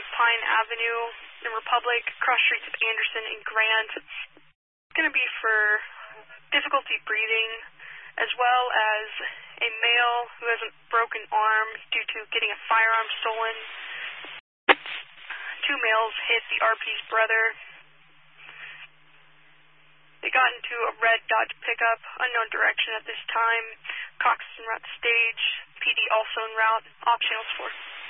Pine Avenue in Republic, cross streets of Anderson and Grant. It's going to be for difficulty breathing, as well as a male who has a broken arm due to getting a firearm stolen. 2 males hit the RP's brother. They got into a red Dodge pickup, unknown direction at this time. Cox is en route to stage. PD also en route. Op channels 4.